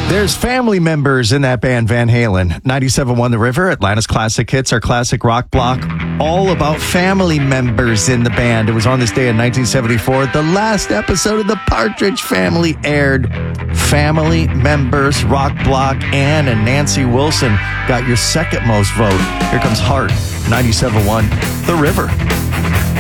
There's family members in that band, Van Halen. 97.1 The River, Atlanta's Classic Hits, our classic rock block, all about family members in the band. It was on this day in 1974. The last episode of The Partridge Family aired. Family members, rock block. Ann and Nancy Wilson got your second most vote. Here comes Heart, 97.1 The River.